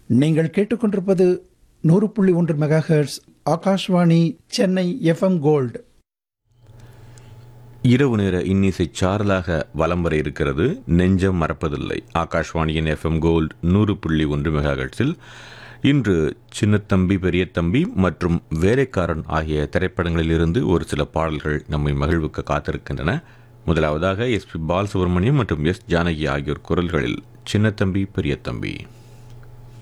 நீங்கள் கேட்டுக்கொண்டிருப்பது 100.1 megahertz Akashvani Chennai FM gold. இரவு நேர இன்னிசை சாரலாக வலம் வர இருக்கிறது. நெஞ்சம் மறப்பதில்லை. ஆகாஷ்வாணியின் எஃப்எம் கோல்டு 100.1 மெகாஹெர்ட்ஸில் இன்று சின்னத்தம்பி பெரியத்தம்பி மற்றும் வேலைக்காரன் ஆகிய திரைப்படங்களில் இருந்து ஒரு சில பாடல்கள் நம்மை மகிழ்வுக்கு காத்திருக்கின்றன. முதலாவதாக எஸ்பி பாலசுப்ரமணியம் மற்றும் எஸ் ஜானகி ஆகியோர் குரல்களில் சின்னத்தம்பி பெரியத்தம்பி.